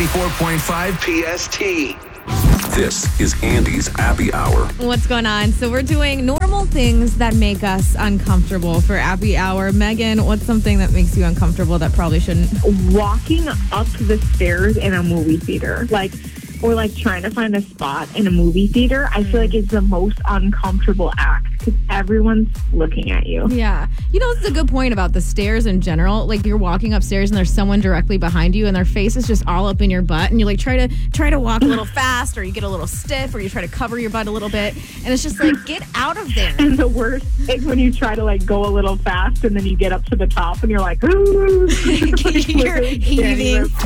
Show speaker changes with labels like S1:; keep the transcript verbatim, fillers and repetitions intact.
S1: ninety-four point five P S T.
S2: This is Andy's Happy Hour.
S3: What's going on? So we're doing normal things that make us uncomfortable for Happy Hour. Megan, what's something that makes you uncomfortable that probably shouldn't?
S4: Walking up the stairs in a movie theater, like, or like trying to find a spot in a movie theater, I feel like it's the most uncomfortable act because everyone's looking at you.
S3: Yeah. You know, it's a good point about the stairs in general. Like, you're walking upstairs and there's someone directly behind you and their face is just all up in your butt, and you like try to try to walk a little fast, or you get a little stiff, or you try to cover your butt a little bit, and it's just like, get out of there.
S4: And the worst is when you try to like go a little fast and then you get up to the top and you're like, ooh.
S3: You're heaving.